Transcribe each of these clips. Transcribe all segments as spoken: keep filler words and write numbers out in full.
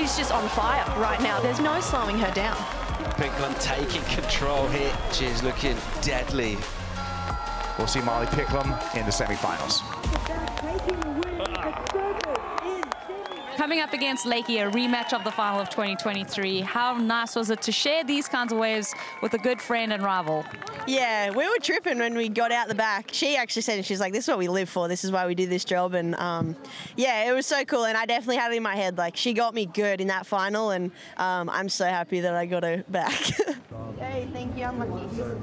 She's just on fire right now. There's no slowing her down. Picklum taking control here. She's looking deadly. We'll see Molly Picklum in the semifinals. Coming up against Lakey, a rematch of the final of twenty twenty-three. How nice was it to share these kinds of waves with a good friend and rival? Yeah, we were tripping when we got out the back. She actually said, she's like, this is what we live for. This is why we do this job. And um, yeah, it was so cool. And I definitely had it in my head. Like, she got me good in that final. And um, I'm so happy that I got her back. Hey, thank you. I'm lucky.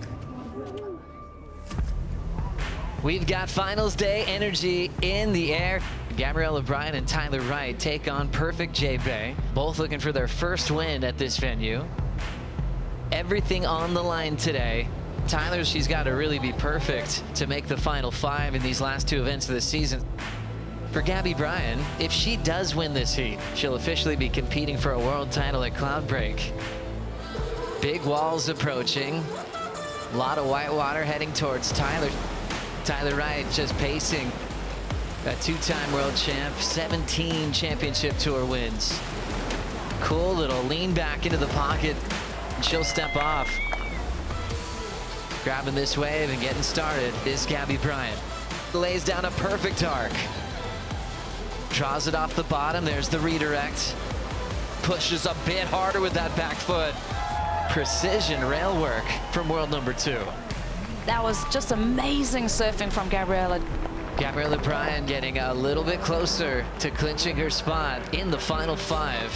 We've got finals day energy in the air. Gabriella Bryan and Tyler Wright take on Perfect J-Bay, both looking for their first win at this venue. Everything on the line today. Tyler, she's got to really be perfect to make the final five in these last two events of the season. For Gabby Bryan, if she does win this heat, she'll officially be competing for a world title at Cloudbreak. Big walls approaching. A lot of white water heading towards Tyler. Tyler Wright just pacing. A two-time world champ, seventeen championship tour wins. Cool little lean back into the pocket, and she'll step off. Grabbing this wave and getting started is Gabby Bryan. Lays down a perfect arc. Draws it off the bottom, there's the redirect. Pushes a bit harder with that back foot. Precision rail work from world number two. That was just amazing surfing from Gabriella. Gabriella Bryan getting a little bit closer to clinching her spot in the final five.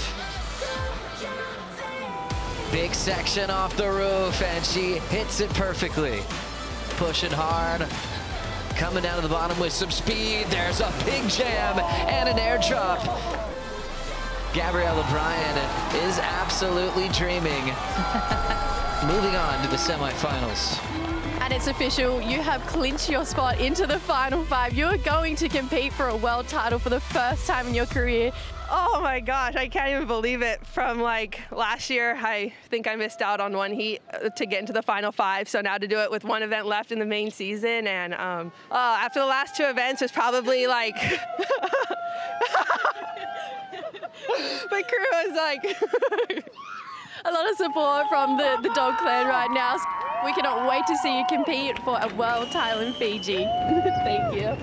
Big section off the roof, and she hits it perfectly. Pushing hard, coming down to the bottom with some speed. There's a big jam and an airdrop. Gabriella Bryan is absolutely dreaming. Moving on to the semifinals. And it's official, you have clinched your spot into the final five. You are going to compete for a world title for the first time in your career. Oh my gosh, I can't even believe it. From like last year, I think I missed out on one heat to get into the final five. So now to do it with one event left in the main season. And um, uh, after the last two events, it's probably like, my crew was like, a lot of support from the, the dog clan right now. We cannot wait to see you compete for a world title in Fiji. Thank you.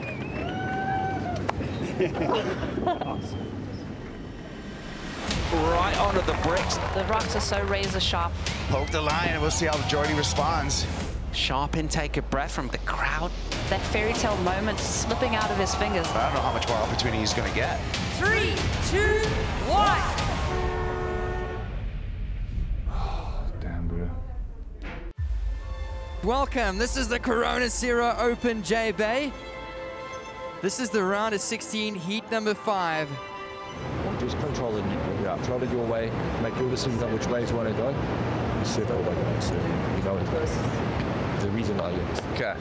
Right onto the bricks. The rocks are so razor sharp. Poke the line and we'll see how Jordy responds. Sharp intake of breath from the crowd. That fairy tale moment slipping out of his fingers. I don't know how much more opportunity he's going to get. Three, two, one. Welcome, this is the Corona Zero Open J-Bay. This is the round of sixteen, heat number five. Just control it, yeah, control it your way, make your decisions on which way you want to go. You surf all the way, so you know it's the reason I use. Okay.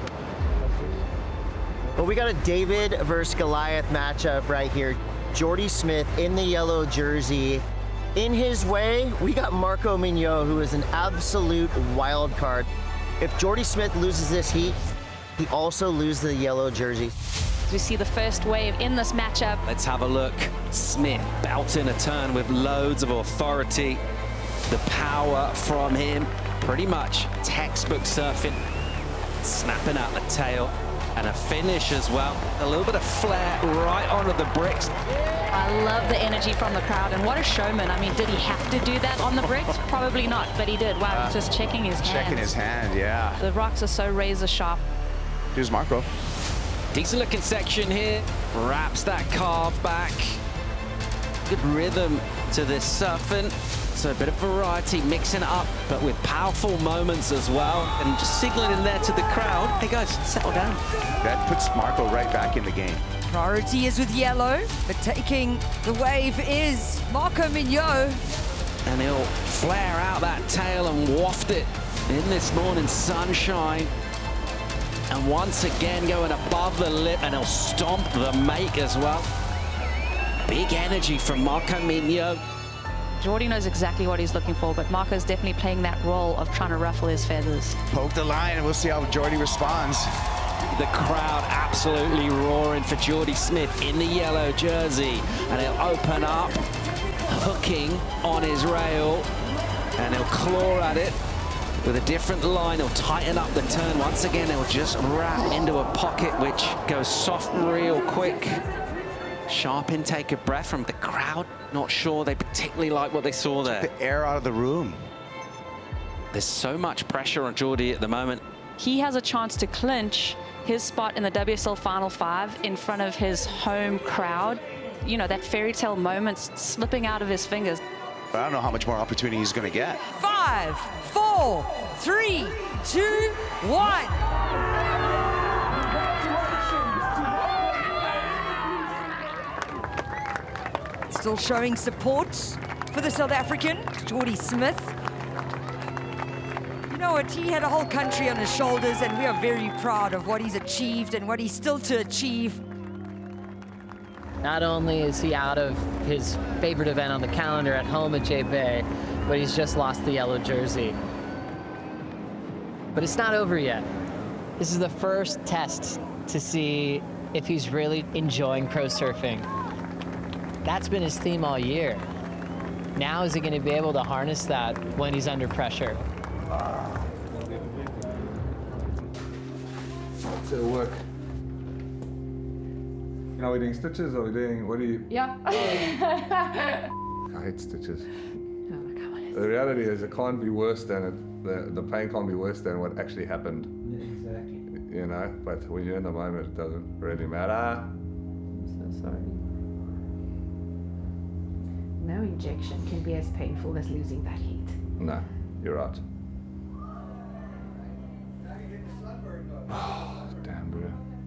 Well, we got a David versus Goliath matchup right here. Jordy Smith in the yellow jersey. In his way, we got Marco Mignot, who is an absolute wild card. If Jordy Smith loses this heat, he also loses the yellow jersey. We see the first wave in this matchup. Let's have a look. Smith belting a turn with loads of authority. The power from him, pretty much textbook surfing. Snapping out the tail. And a finish as well. A little bit of flair right onto the bricks. I love the energy from the crowd, and what a showman. I mean, did he have to do that on the bricks? Probably not, but he did. Wow, Uh, he's just checking his hand. Checking his hand, yeah. The rocks are so razor sharp. Here's Marco. Decent looking section here. Wraps that carve back. Good rhythm to this surfing. So a bit of variety, mixing it up, but with powerful moments as well. And just signaling there to the crowd, hey guys, settle down. That puts Marco right back in the game. Priority is with yellow, but taking the wave is Marco Mignot. And he'll flare out that tail and waft it in this morning sunshine. And once again going above the lip, and he'll stomp the make as well. Big energy from Marco Mignot. Jordy knows exactly what he's looking for, but Marco's definitely playing that role of trying to ruffle his feathers. Poke the line and we'll see how Jordy responds. The crowd absolutely roaring for Jordy Smith in the yellow jersey. And he'll open up. locking on his rail, and he'll claw at it with a different line. He'll tighten up the turn. Once again, he'll just wrap into a pocket, which goes soft real quick. Sharp intake of breath from the crowd. Not sure they particularly like what they saw there. Took the air out of the room. There's so much pressure on Geordie at the moment. He has a chance to clinch his spot in the W S L Final Five in front of his home crowd. You know, that fairy tale moment's slipping out of his fingers. But I don't know how much more opportunity he's going to get. Five, four, three, two, one. Still showing support for the South African, Geordie Smith. You know what, he had a whole country on his shoulders, and we are very proud of what he's achieved and what he's still to achieve. Not only is he out of his favorite event on the calendar at home at J-Bay, but he's just lost the yellow jersey. But it's not over yet. This is the first test to see if he's really enjoying pro surfing. That's been his theme all year. Now is he going to be able to harness that when he's under pressure? What's it work? Are we doing stitches? Are we doing, what do you? Yeah. I hate stitches. Oh, come on. The reality is it can't be worse than it, the, the pain can't be worse than what actually happened. Yeah, exactly. You know, but when you're in the moment, it doesn't really matter. I'm so sorry. No injection can be as painful as losing that heat. No, you're right. Oh, damn, bro.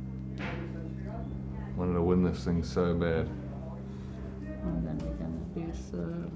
Wanted to win this thing so bad. And then we're gonna do some.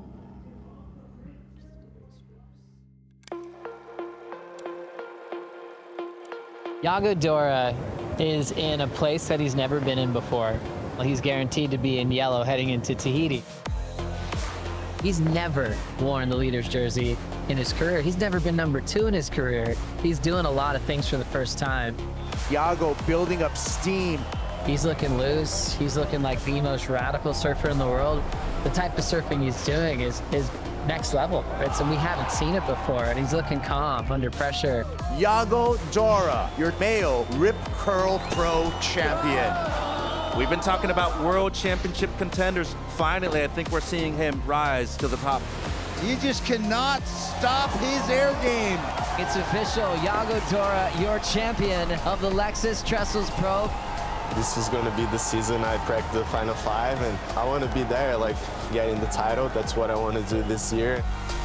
Yago Dora is in a place that he's never been in before. He's guaranteed to be in yellow heading into Tahiti. He's never worn the leader's jersey in his career. He's never been number two in his career. He's doing a lot of things for the first time. Yago building up steam. He's looking loose. He's looking like the most radical surfer in the world. The type of surfing he's doing is, is next level. Right? So we haven't seen it before, and he's looking calm under pressure. Yago Dora, your male Rip Curl Pro champion. We've been talking about world championship contenders. Finally, I think we're seeing him rise to the top. He just cannot stop his air game. It's official, Yago Dora, your champion of the Lexus Trestles Pro. This is going to be the season I crack the Final Five, and I want to be there, like getting the title. That's what I want to do this year.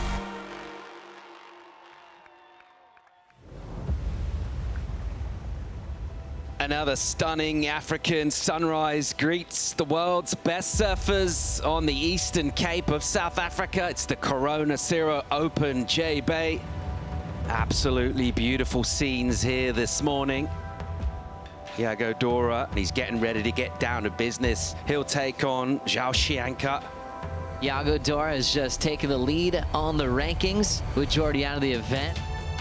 Another stunning African sunrise greets the world's best surfers on the Eastern Cape of South Africa. It's the Corona Sira Open J-Bay. Absolutely beautiful scenes here this morning. Yago Dora, he's getting ready to get down to business. He'll take on Zhao Xianka. Yago Dora has just taken the lead on the rankings with Geordie out of the event.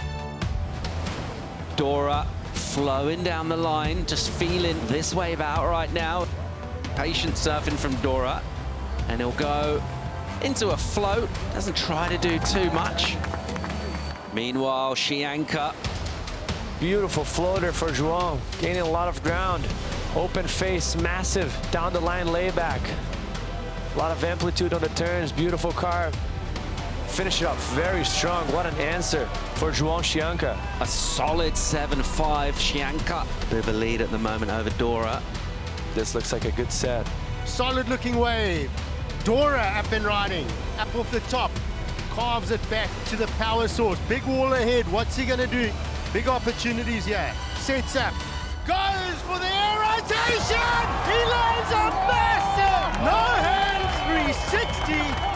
Dora flowing down the line, just feeling this wave out right now. Patient surfing from Dora, and he'll go into a float, doesn't try to do too much. Meanwhile, Xianka. Beautiful floater for João, gaining a lot of ground. Open face, massive, down the line layback. A lot of amplitude on the turns, beautiful carve. Finish it up very strong. What an answer for João Xianka. A solid seven five. Xianka, bit of a lead at the moment over Dora. This looks like a good set. Solid looking wave. Dora up and riding. Up off the top. Carves it back to the power source. Big wall ahead. What's he going to do? Big opportunities here. Sets up. Goes for the air rotation. He lands a massive. No hands. three sixty.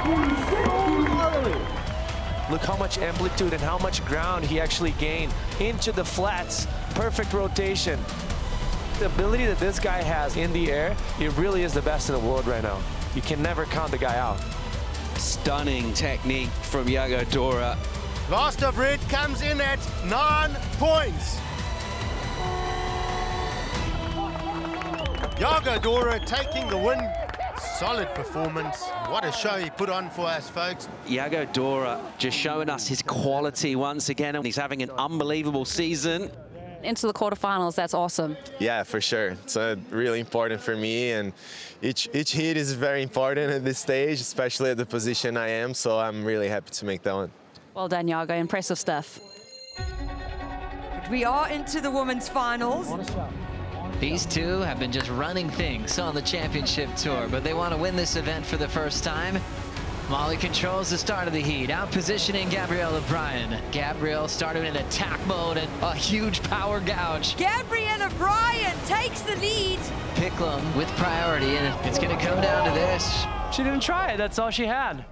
Look how much amplitude and how much ground he actually gained into the flats. Perfect rotation. The ability that this guy has in the air, it really is the best in the world right now. You can never count the guy out. Stunning technique from Yago Dora. Last of red comes in at nine points. Yago Dora taking the win. Solid performance. What a show he put on for us, folks. Iago Dora just showing us his quality once again, and he's having an unbelievable season. Into the quarterfinals, that's awesome. Yeah, for sure. It's uh, really important for me, and each each heat is very important at this stage, especially at the position I am, so I'm really happy to make that one. Well done, Iago. Impressive stuff. We are into the women's finals. These two have been just running things on the championship tour, but they want to win this event for the first time. Molly controls the start of the heat, out positioning Gabrielle O'Brien. Gabrielle started in attack mode and a huge power gouge. Gabrielle O'Brien takes the lead. Picklum with priority, and it's going to come down to this. She didn't try it, that's all she had.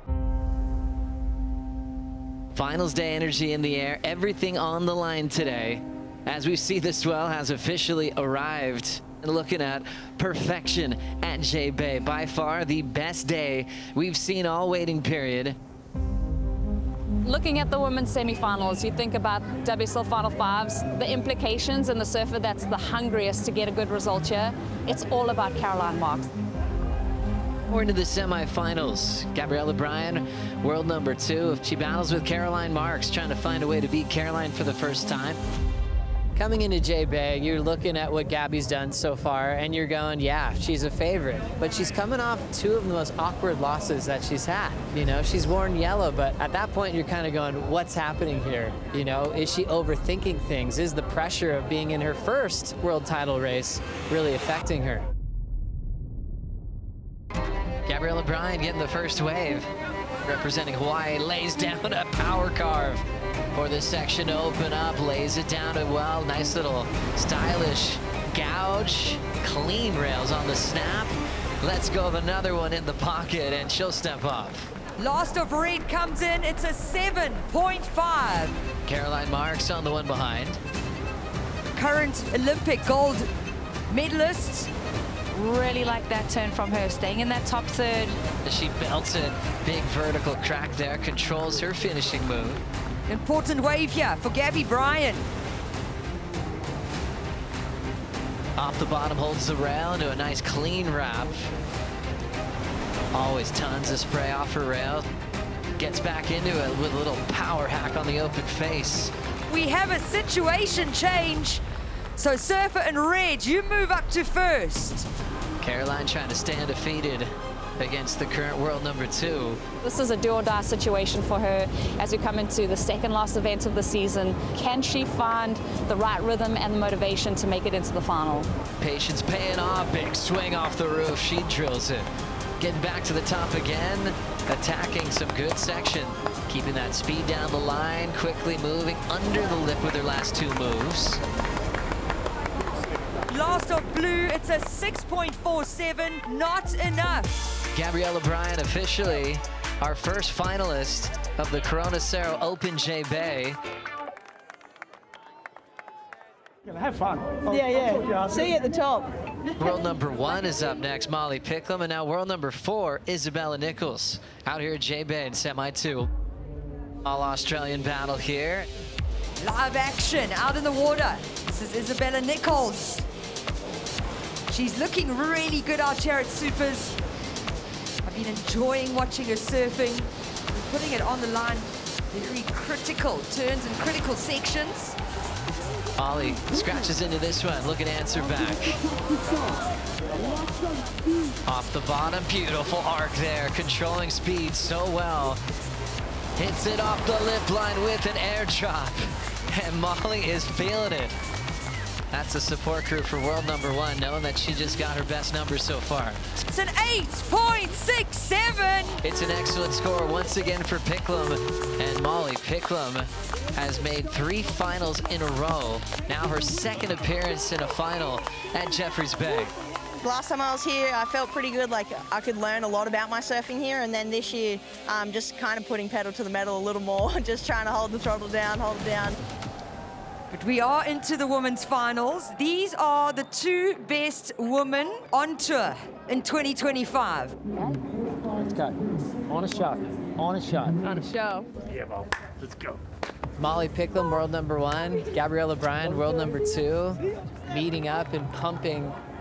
Finals day energy in the air, everything on the line today. As we see, the swell has officially arrived. And looking at perfection at J-Bay, by far the best day we've seen all waiting period. Looking at the women's semifinals, you think about W S L Final Fives, the implications, and the surfer that's the hungriest to get a good result here. It's all about Caroline Marks. We're into the semifinals. Gabrielle O'Brien, world number two. She battles with Caroline Marks, trying to find a way to beat Caroline for the first time. Coming into J-Bay, you're looking at what Gabby's done so far, and you're going, yeah, she's a favorite. But she's coming off two of the most awkward losses that she's had. You know, she's worn yellow, but at that point, you're kind of going, what's happening here? You know, is she overthinking things? Is the pressure of being in her first world title race really affecting her? Gabrielle O'Brien getting the first wave. Representing Hawaii, lays down a power carve for this section to open up, lays it down as well. Nice little stylish gouge, clean rails on the snap. Let's go of another one in the pocket, and she'll step off. Last of red comes in, it's a seven point five. Caroline Marks on the one behind. Current Olympic gold medalist. Really like that turn from her, staying in that top third. She belts it, big vertical crack there, controls her finishing move. Important wave here for Gabby Bryan. Off the bottom, holds the rail into a nice clean wrap. Always tons of spray off her rail. Gets back into it with a little power hack on the open face. We have a situation change. So Surfer and Red, you move up to first. Caroline trying to stay undefeated against the current world number two. This is a do or die situation for her as we come into the second last event of the season. Can she find the right rhythm and the motivation to make it into the final? Patience paying off, big swing off the roof, she drills it. Getting back to the top again, attacking some good section. Keeping that speed down the line, quickly moving under the lip with her last two moves. Last of blue, it's a six point four seven, not enough. Gabrielle O'Brien officially our first finalist of the Corona Cerro Open J-Bay. Have fun. Yeah, yeah. See you at the top. World number one is up next, Molly Picklum, and now world number four, Isabella Nichols, out here at J-Bay in semi two. All Australian battle here. Live action out in the water. This is Isabella Nichols. She's looking really good out here at Supers. I've been enjoying watching her surfing, putting it on the line. Very critical turns and critical sections. Molly scratches into this one, looking to answer back. Off the bottom, beautiful arc there, controlling speed so well. Hits it off the lip line with an air drop, and Molly is feeling it. That's a support crew for world number one, knowing that she just got her best number so far. It's an eight point six seven. It's an excellent score once again for Picklum, and Molly Picklum has made three finals in a row. Now her second appearance in a final at Jeffreys Bay. Last time I was here, I felt pretty good, like I could learn a lot about my surfing here, and then this year, um, just kind of putting pedal to the metal a little more, just trying to hold the throttle down, hold it down. But we are into the women's finals. These are the two best women on tour in twenty twenty-five. Let's go. On a shot. On a shot. On a show. Yeah, well, let's go. Molly Picklum, world number one. Gabrielle O'Brien, world number two. Meeting up and pumping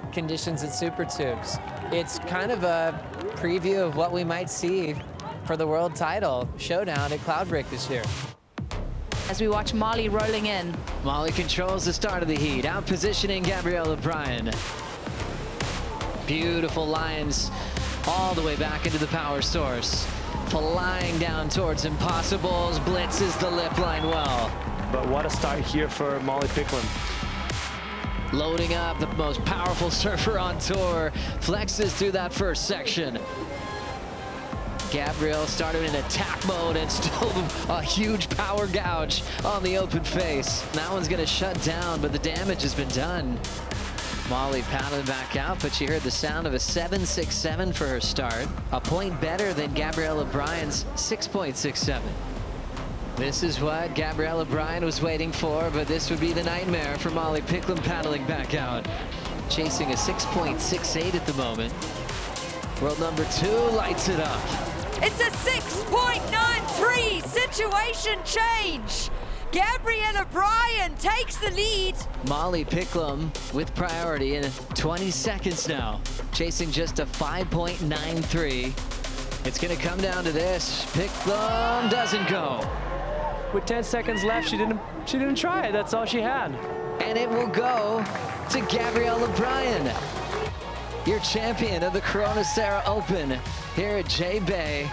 conditions at Super Tubes. It's kind of a preview of what we might see for the world title showdown at Cloudbreak this year. As we watch Molly rolling in. Molly controls the start of the heat, out positioning Gabrielle O'Brien. Beautiful lines all the way back into the power source. Flying down towards Impossibles, blitzes the lip line well. But what a start here for Molly Picklum. Loading up, the most powerful surfer on tour, flexes through that first section. Gabrielle started in attack mode and still a huge power gouge on the open face. That one's gonna shut down, but the damage has been done. Molly paddling back out, but she heard the sound of a seven six seven for her start. A point better than Gabrielle O'Brien's six point six seven. This is what Gabrielle O'Brien was waiting for, but this would be the nightmare for Molly Picklum paddling back out. Chasing a six point six eight at the moment. World number two lights it up. It's a six point nine three situation change. Gabrielle O'Brien takes the lead. Molly Picklum with priority in twenty seconds now, chasing just a five point nine three. It's gonna come down to this. Picklum doesn't go. With ten seconds left, she didn't she didn't try it. That's all she had. And it will go to Gabrielle O'Brien, your champion of the Corona Sarah Open here at J-Bay.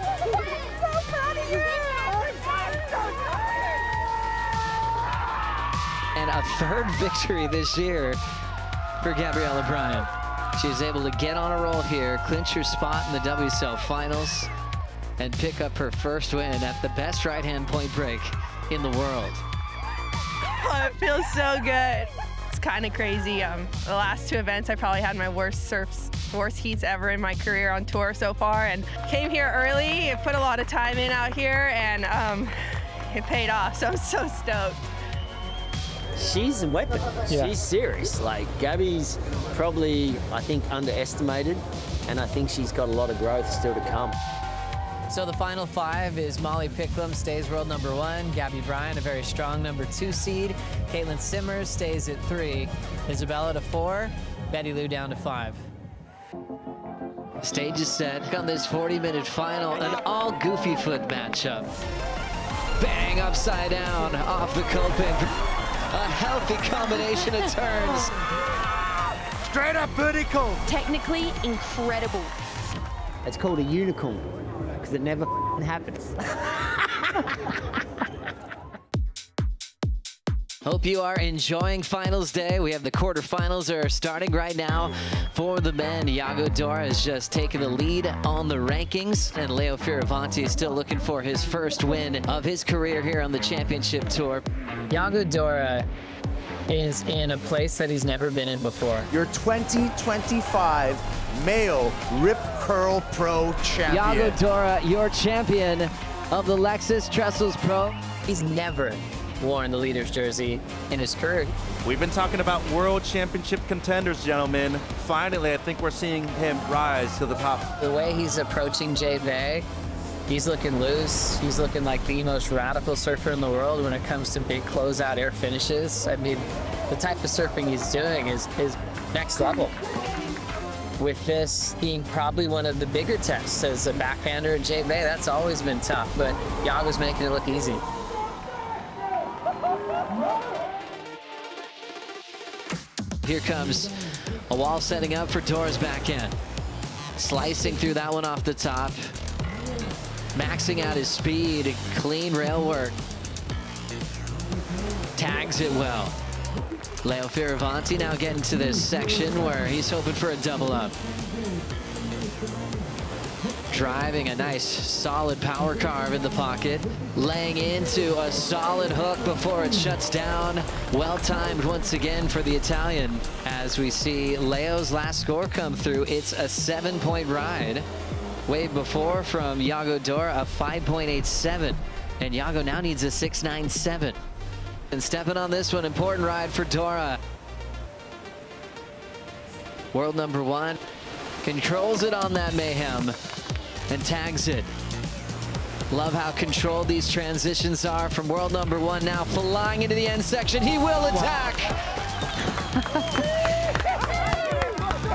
And a third victory this year for Gabrielle O'Brien. She was able to get on a roll here, clinch her spot in the W S L Finals, and pick up her first win at the best right-hand point break in the world. Oh, it feels so good. It's kind of crazy. Um, the last two events, I probably had my worst surfs, worst heats ever in my career on tour so far, and came here early, put a lot of time in out here, and um, it paid off, so I'm so stoked. She's a weapon. Yeah. She's serious. Like, Gabby's probably, I think, underestimated, and I think she's got a lot of growth still to come. So the final five is Molly Picklum stays world number one, Gabby Bryan, a very strong number two seed, Caitlin Simmers stays at three, Isabella to four, Betty Lou down to five. Stage is set on this forty minute final, an all goofy foot matchup. Bang upside down off the coping. A healthy combination of turns. Straight up vertical. Technically incredible. It's called a unicorn, because it never happens. Hope you are enjoying finals day. We have the quarterfinals are starting right now for the men. Iago Dora has just taken the lead on the rankings, and Leo Fioravanti is still looking for his first win of his career here on the championship tour. Iago Dora is in a place that he's never been in before. Your twenty twenty-five male Rip Curl Pro champion. Iago Dora, your champion of the Lexus Trestles Pro. He's never worn the leader's jersey in his career. We've been talking about world championship contenders, gentlemen. Finally, I think we're seeing him rise to the top. The way he's approaching J-Bay, he's looking loose. He's looking like the most radical surfer in the world when it comes to big closeout air finishes. I mean, the type of surfing he's doing is, is next level. With this being probably one of the bigger tests as a backhander at J-Bay, that's always been tough, but Iago's making it look easy. Here comes a wall setting up for Dora's backhand. Slicing through that one off the top. Maxing out his speed, clean rail work. Tags it well. Leo Fioravanti now getting to this section where he's hoping for a double up. Driving a nice solid power carve in the pocket. Laying into a solid hook before it shuts down. Well timed once again for the Italian. As we see Leo's last score come through, it's a seven point ride. Wave before from Iago Dora, a five point eight seven. And Iago now needs a six nine seven. And stepping on this one, important ride for Dora. World number one. Controls it on that mayhem. And tags it. Love how controlled these transitions are from world number one now flying into the end section. He will attack.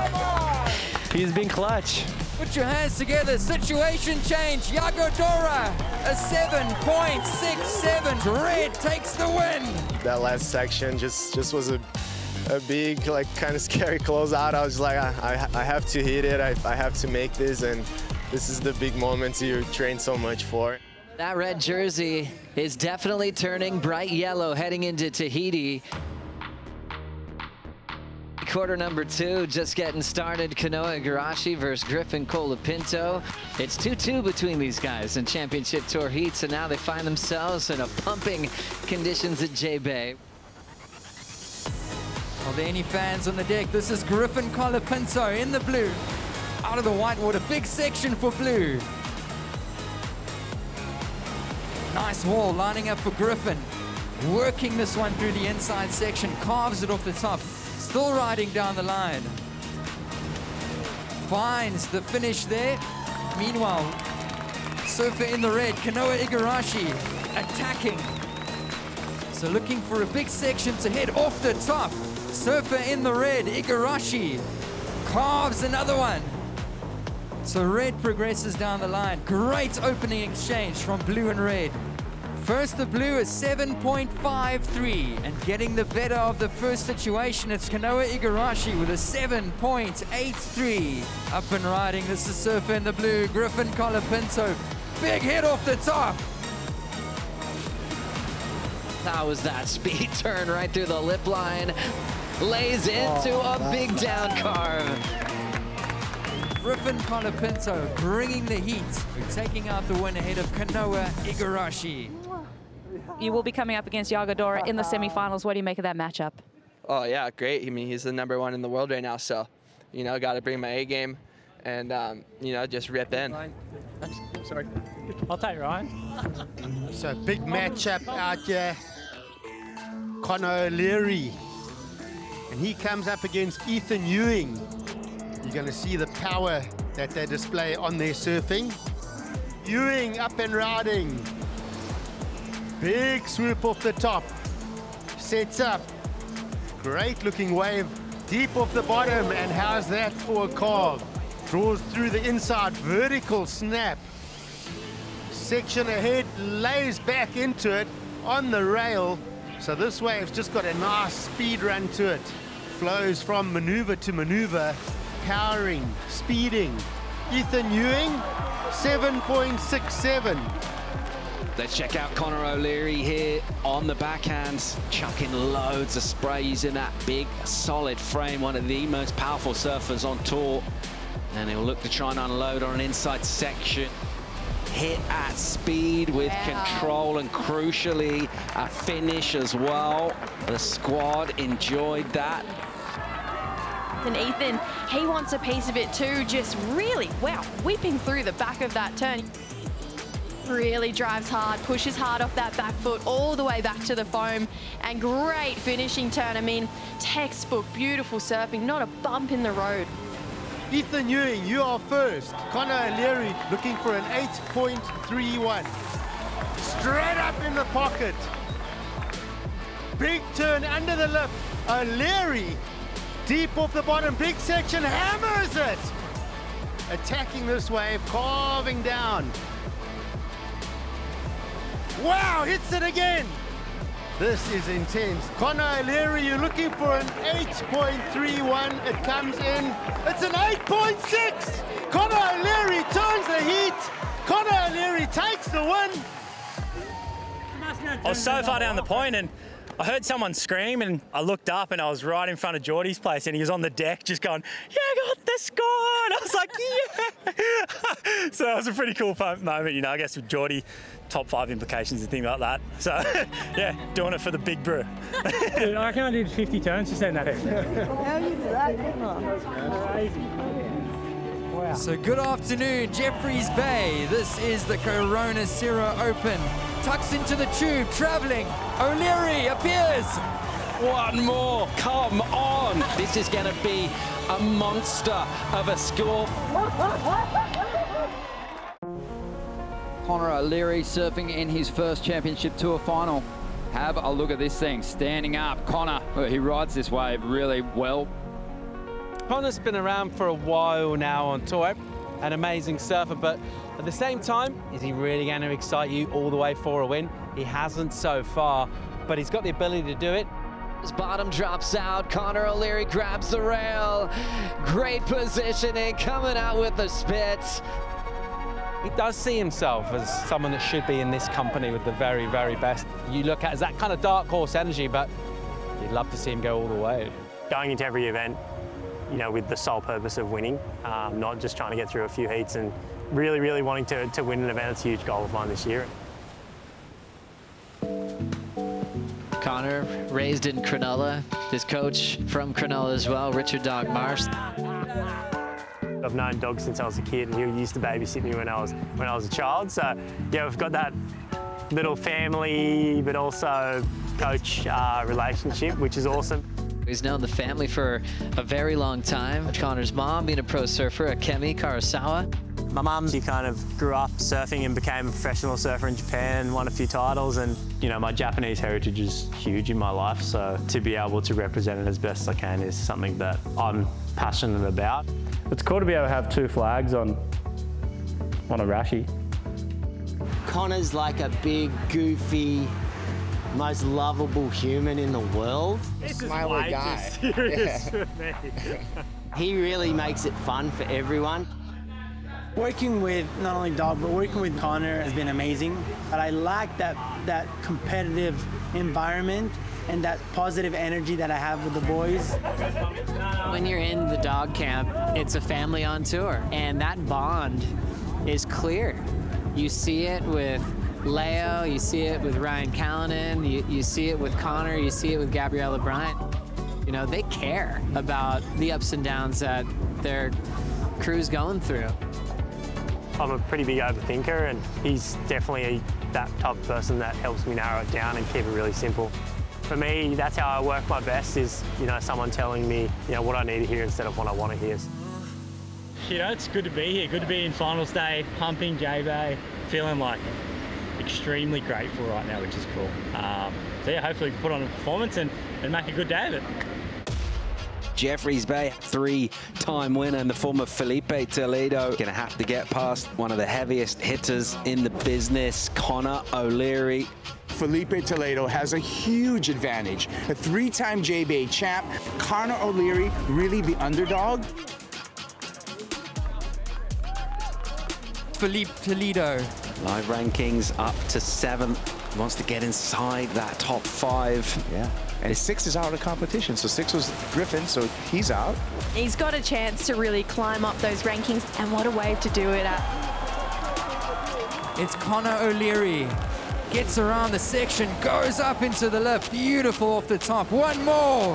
He's been clutch. Put your hands together. Situation change. Yago Dora, a seven point six seven. Red takes the win. That last section just just was a a big, like, kind of scary closeout. I was like, I, I, I have to hit it. I, I have to make this, and this is the big moments you train so much for. That red jersey is definitely turning bright yellow heading into Tahiti. Quarter number two just getting started. Kanoa Igarashi versus Griffin Colapinto. It's two two between these guys in championship tour heat, so now they find themselves in a pumping conditions at J-Bay. Are there any fans on the deck? This is Griffin Colapinto in the blue. Out of the whitewater, big section for blue. Nice wall lining up for Griffin. Working this one through the inside section, carves it off the top. Still riding down the line. Finds the finish there. Meanwhile, surfer in the red, Kanoa Igarashi attacking. So looking for a big section to head off the top. Surfer in the red, Igarashi carves another one. So red progresses down the line. Great opening exchange from blue and red. First the blue is seven point five three, and getting the better of the first situation, it's Kanoa Igarashi with a seven point eight three. Up and riding, this is surfer in the blue, Griffin Colapinto. Big hit off the top. That was that speed turn right through the lip line. Lays into oh, a big down carve. Griffin Colapinto bringing the heat, taking out the win ahead of Kanoa Igarashi. You will be coming up against Yago Dora in the semifinals. What do you make of that matchup? Oh, yeah, great. I mean, he's the number one in the world right now, so, you know, got to bring my A game and, um, you know, just rip in. Sorry. I'll take Ryan. So, big matchup out here. Conor O'Leary. And he comes up against Ethan Ewing. You're going to see the power that they display on their surfing. Ewing up and riding. Big swoop off the top. Sets up. Great looking wave. Deep off the bottom. And how's that for a carve? Draws through the inside. Vertical snap. Section ahead. Lays back into it on the rail. So this wave's just got a nice speed run to it. Flows from maneuver to maneuver. Powering, speeding. Ethan Ewing, seven point six seven. Let's check out Conor O'Leary here on the backhands, chucking loads of spray using that big, solid frame, one of the most powerful surfers on tour. And he'll look to try and unload on an inside section. Hit at speed with wow. control and crucially a finish as well. The squad enjoyed that. And Ethan, he wants a piece of it too, just really, wow, whipping through the back of that turn. Really drives hard, pushes hard off that back foot all the way back to the foam, and great finishing turn. I mean, textbook, beautiful surfing, not a bump in the road. Ethan Ewing, you are first. Conor O'Leary looking for an eight point three one. Straight up in the pocket. Big turn under the lip. O'Leary deep off the bottom, big section, hammers it! Attacking this wave, carving down. Wow, hits it again! This is intense. Conor O'Leary, you're looking for an eight point three one. It comes in. It's an eight point six! Conor O'Leary turns the heat. Conor O'Leary takes the win. I was so far down the point and I heard someone scream and I looked up and I was right in front of Geordie's place and he was on the deck just going, yeah, I got the score. And I was like, yeah. So that was a pretty cool moment, you know, I guess with Geordie, top five implications and things like that. So, yeah, doing it for the big brew. Dude, I reckon I did fifty turns just in that. How you do that? Crazy. Wow. So good afternoon, Jeffreys Bay. This is the Corona Sierra Open. Tucks into the tube, traveling. O'Leary appears. One more, come on. This is gonna be a monster of a score. Conor O'Leary surfing in his first championship tour final. Have a look at this thing, standing up. Conor, well, he rides this wave really well. Connor's been around for a while now on tour, an amazing surfer, but at the same time, is he really going to excite you all the way for a win? He hasn't so far, but he's got the ability to do it. His bottom drops out. Connor O'Leary grabs the rail. Great positioning, coming out with the spit. He does see himself as someone that should be in this company with the very, very best. You look at as that kind of dark horse energy, but you'd love to see him go all the way. Going into every event, you know, with the sole purpose of winning, um, not just trying to get through a few heats, and really, really wanting to, to win an event. It's a huge goal of mine this year. Connor, raised in Cronulla. His coach from Cronulla as well, Richard Dog Marsh. I've known Dog since I was a kid, and he used to babysit me when I was when I was a child. So yeah, we've got that little family, but also coach uh, relationship, which is awesome. He's known the family for a very long time. Connor's mom being a pro surfer, Akemi Karasawa. My mum, she kind of grew up surfing and became a professional surfer in Japan and won a few titles. And, you know, my Japanese heritage is huge in my life. So to be able to represent it as best I can is something that I'm passionate about. It's cool to be able to have two flags on, on a Rashi. Connor's like a big, goofy, most lovable human in the world. This is way guy. Too serious for me. He really makes it fun for everyone. Working with not only Dog, but working with Connor has been amazing. But I like that, that competitive environment and that positive energy that I have with the boys. When you're in the dog camp, it's a family on tour, and that bond is clear. You see it with Leo, you see it with Ryan Callanan, you, you see it with Connor, you see it with Gabriella Bryant. You know, they care about the ups and downs that their crew's going through. I'm a pretty big overthinker, and he's definitely that type of person that helps me narrow it down and keep it really simple. For me, that's how I work my best, is, you know, someone telling me, you know, what I need to hear instead of what I want to hear. You know, it's good to be here. Good to be in finals day, pumping J-Bay, feeling like extremely grateful right now, which is cool. Um, so yeah, hopefully we can put on a performance and, and make a good day of it. Jeffreys Bay, three-time winner in the form of Felipe Toledo. Gonna have to get past one of the heaviest hitters in the business, Connor O'Leary. Felipe Toledo has a huge advantage. A three-time J-Bay champ, Connor O'Leary, really the underdog. Felipe Toledo. Live rankings up to seventh. Wants to get inside that top five. Yeah. And six is out of competition, so six was Griffin, so he's out. He's got a chance to really climb up those rankings, and what a wave to do it at. It's Connor O'Leary. Gets around the section, goes up into the left. Beautiful off the top. One more.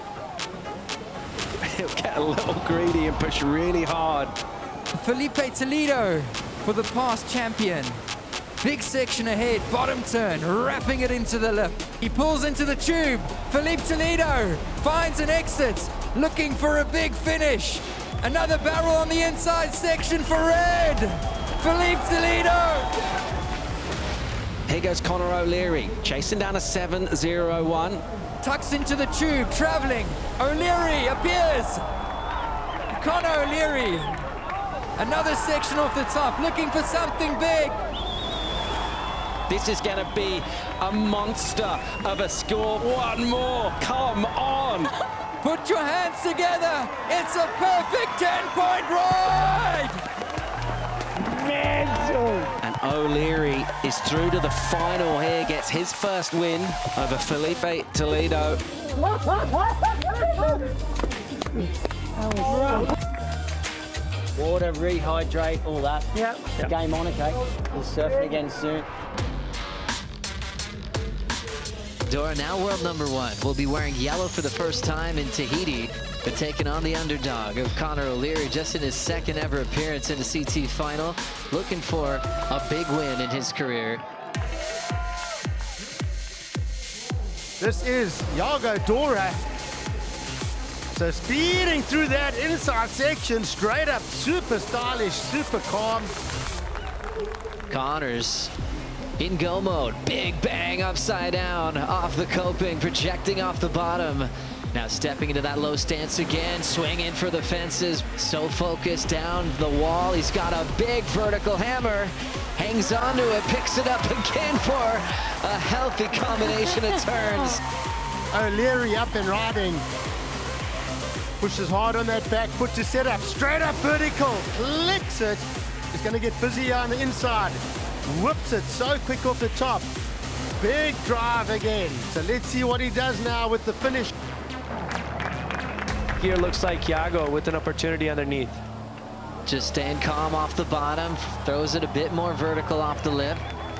He'll get a little greedy and push really hard. Felipe Toledo for the past champion. Big section ahead, bottom turn, wrapping it into the lip. He pulls into the tube. Felipe Toledo finds an exit, looking for a big finish. Another barrel on the inside section for red. Felipe Toledo. Here goes Connor O'Leary, chasing down a seven oh one. Tucks into the tube, traveling. O'Leary appears. Connor O'Leary. Another section off the top, looking for something big. This is going to be a monster of a score. One more, come on. Put your hands together. It's a perfect ten-point ride. And O'Leary is through to the final here, gets his first win over Felipe Toledo. Water, rehydrate, all that. Yep. Yep. Game on, okay? We'll surfing again soon. Dora, now world number one, will be wearing yellow for the first time in Tahiti, but taking on the underdog of Connor O'Leary just in his second ever appearance in the C T final, looking for a big win in his career. This is Iago Dora. So speeding through that inside section, straight up, super stylish, super calm. Connors in go mode, big bang upside down, off the coping, projecting off the bottom. Now stepping into that low stance again, swinging for the fences, so focused down the wall. He's got a big vertical hammer, hangs onto it, picks it up again for a healthy combination of turns. O'Leary up and riding. Pushes hard on that back foot to set up, straight up vertical, flicks it. He's going to get busy on the inside, whips it so quick off the top. Big drive again. So let's see what he does now with the finish. Here looks like Yago with an opportunity underneath. Just staying calm off the bottom, throws it a bit more vertical off the lip.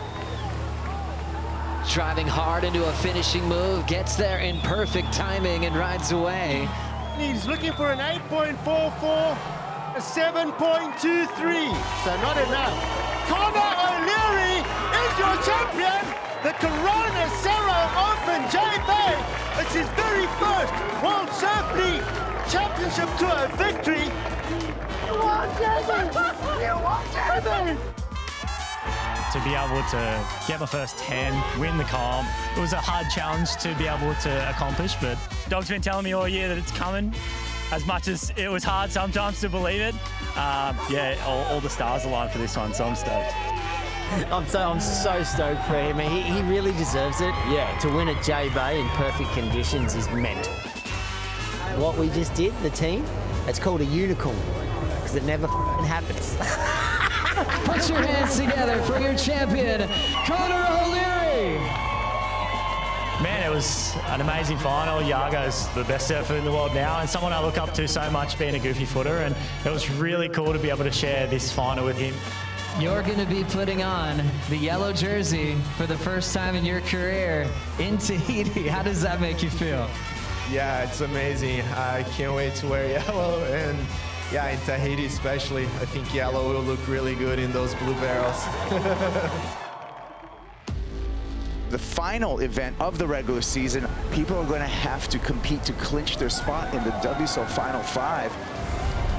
Driving hard into a finishing move, gets there in perfect timing and rides away. He's looking for an eight point four four, a seven point two three, so not enough. Connor O'Leary is your champion, the Corona Cerro Open J-Bay. It's his very first World Surf League Championship Tour victory. You won, Jamie! You won, Jamie! To be able to get my first ten, win the comp, it was a hard challenge to be able to accomplish, but Dog's been telling me all year that it's coming. As much as it was hard sometimes to believe it, um, yeah, all, all the stars aligned for this one, so I'm stoked. I'm so I'm so stoked for him. He, he really deserves it. Yeah, to win at J-Bay in perfect conditions is mental. What we just did, the team, it's called a unicorn, because it never f***ing happens. Put your hands together for your champion, Connor O'Leary. Man, it was an amazing final. Yago's the best surfer in the world now, and someone I look up to so much being a goofy footer, and it was really cool to be able to share this final with him. You're going to be putting on the yellow jersey for the first time in your career in Tahiti. How does that make you feel? Yeah, it's amazing. I can't wait to wear yellow, and yeah, in Tahiti especially, I think yellow will look really good in those blue barrels. The final event of the regular season, people are going to have to compete to clinch their spot in the W S O Final Five.